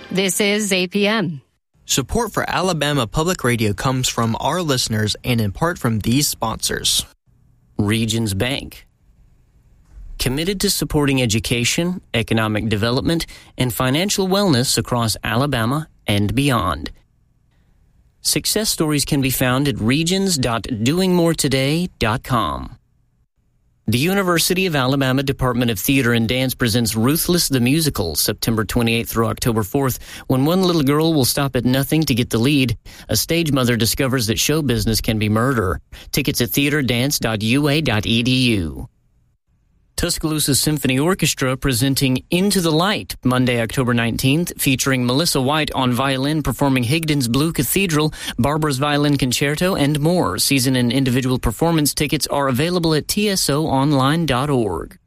This is APM. Support for Alabama Public Radio comes from our listeners and in part from these sponsors. Regions Bank. Committed to supporting education, economic development, and financial wellness across Alabama and beyond. Success stories can be found at regions.doingmoretoday.com. The University of Alabama Department of Theater and Dance presents Ruthless the Musical, September 28th through October 4th, when one little girl will stop at nothing to get the lead. A stage mother discovers that show business can be murder. Tickets at theaterdance.ua.edu. Tuscaloosa Symphony Orchestra presenting Into the Light, Monday, October 19th, featuring Melissa White on violin performing Higdon's Blue Cathedral, Barbara's Violin Concerto, and more. Season and individual performance tickets are available at tsoonline.org.